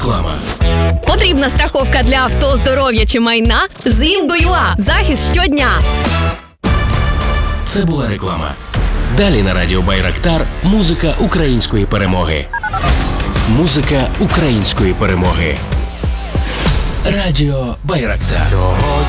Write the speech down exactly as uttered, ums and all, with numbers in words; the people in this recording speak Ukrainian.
Реклама. Потрібна страховка для авто, здоров'я чи майна? З Інду.ua. Захист щодня. Це була реклама. Далі на радіо Байрактар музика української перемоги. Музика української перемоги. Радіо Байрактар.